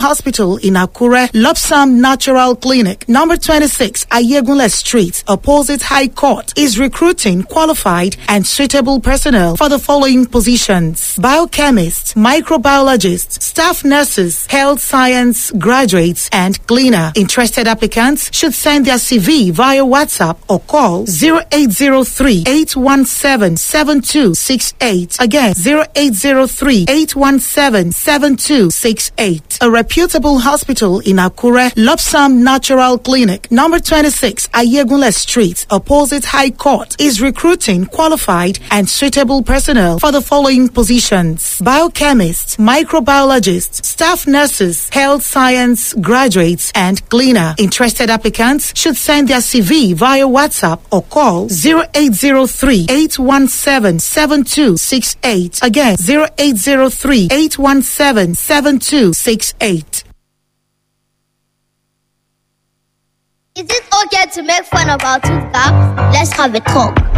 Hospital in Akure, Lopsam Natural Clinic, number 26, Ayegunle Street, opposite High Court, is recruiting qualified and suitable personnel for the following positions: biochemists, microbiologists, staff nurses, health science graduates, and cleaner. Interested applicants should send their CV via WhatsApp or call 0803-817-7268. Again, 0803-817-7268. A reputable hospital in Akure, Lopsam Natural Clinic, number 26, Ayegunle Street, opposite High Court, is recruiting qualified and suitable personnel for the following positions: biochemists, microbiologists, staff nurses, health science graduates, and cleaner. Interested applicants should send their CV via WhatsApp or call 0803-817-7268. Again, 0803-817-7268. Is it okay to make fun of our tooth gap? Let's have a talk.